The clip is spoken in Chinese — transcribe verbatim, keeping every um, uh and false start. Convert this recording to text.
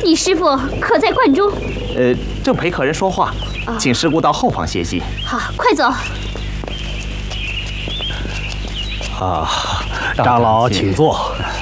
你师傅可在观中？ 呃，正陪客人说话，请师姑到后房歇息。 好，快走。 啊，长老请坐。